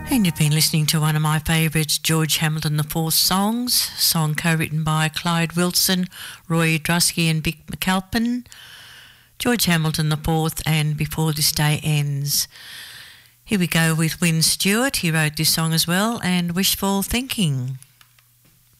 And you've been listening to one of my favourites, George Hamilton IV songs, song co-written by Clyde Wilson, Roy Drusky and Vic McAlpin. George Hamilton IV and Before This Day Ends. Here we go with Wyn Stewart. He wrote this song as well, and Wishful Thinking.